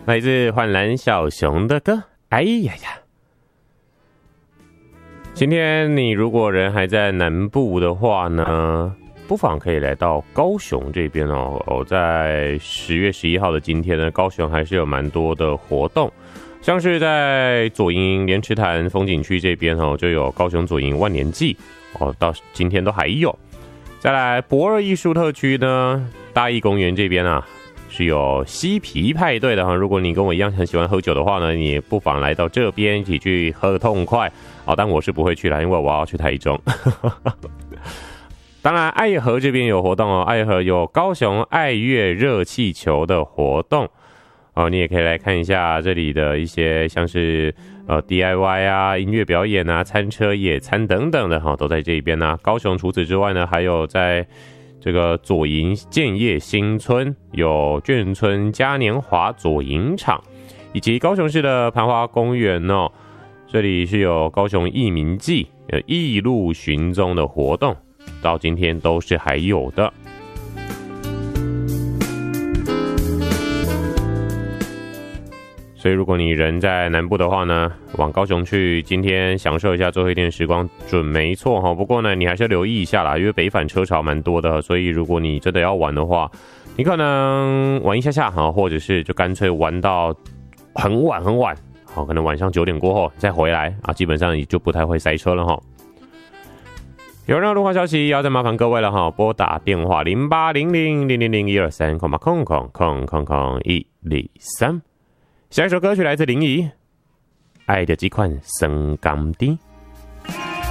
来自幻蓝小熊的歌。哎呀呀！今天你如果人还在南部的话呢，不妨可以来到高雄这边哦。在10月11号的今天呢，高雄还是有蛮多的活动，像是在左营莲池潭风景区这边哦，就有高雄左营万年祭哦，到今天都还有。再来博尔艺术特区呢，大义公园这边啊，是有嬉皮派对的哈。如果你跟我一样很喜欢喝酒的话呢，你不妨来到这边一起去喝个痛快哦。但我是不会去啦，因为我要去台中。当然，爱河这边有活动哦，爱河有高雄爱乐热气球的活动哦，你也可以来看一下这里的一些像是DIY 啊、音乐表演啊、餐车野餐等等的哈，都在这边啊。高雄除此之外呢，还有在这个左营建业新村有眷村嘉年华左营场，以及高雄市的盘华公园哦，这里是有高雄义民祭义路寻踪的活动，到今天都是还有的。所以如果你人在南部的话呢，往高雄去，今天享受一下最后一天时光准没错哈。不过呢，你还是要留意一下啦，因为北返车潮蛮多的，所以如果你真的要玩的话，你可能玩一下下哈，或者是就干脆玩到很晚很晚，好，可能晚上9点过后再回来啊，基本上也就不太会塞车了哈。有任何路况消息，要再麻烦各位了哈，拨打电话0800000123，123。下一首歌曲来自林怡，《爱的这款酸甘甜》。